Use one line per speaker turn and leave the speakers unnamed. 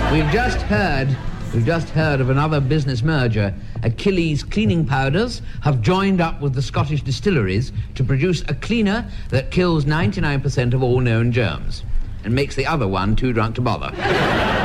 We've just heard of another business merger. Achilles Cleaning Powders have joined up with the Scottish distilleries to produce a cleaner that kills 99% of all known germs and makes the other one too drunk to bother.